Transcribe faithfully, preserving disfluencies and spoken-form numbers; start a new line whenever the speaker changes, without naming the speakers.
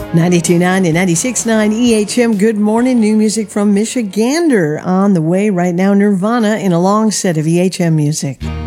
ninety-two point nine and ninety-six point nine E H M. Good morning. New music from Michigander on the way right now. Nirvana in a long set of E H M music.